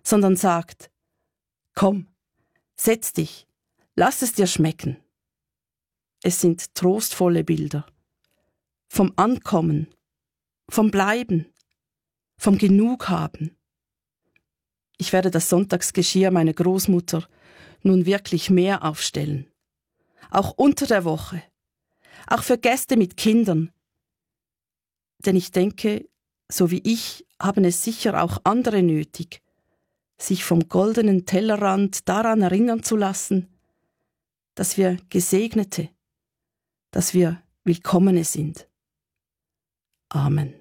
sondern sagt: Komm, setz dich, lass es dir schmecken. Es sind trostvolle Bilder. Vom Ankommen, vom Bleiben, vom Genughaben. Ich werde das Sonntagsgeschirr meiner Großmutter nun wirklich mehr aufstellen. Auch unter der Woche. Auch für Gäste mit Kindern. Denn ich denke, so wie ich, haben es sicher auch andere nötig, sich vom goldenen Tellerrand daran erinnern zu lassen, dass wir Gesegnete, dass wir Willkommene sind. Amen.